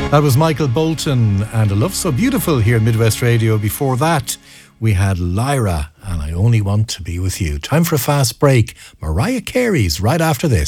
That was Michael Bolton and A Love So Beautiful here at Midwest Radio. Before that, we had Lyra and I Only Want to Be With You. Time for a fast break. Mariah Carey's right after this.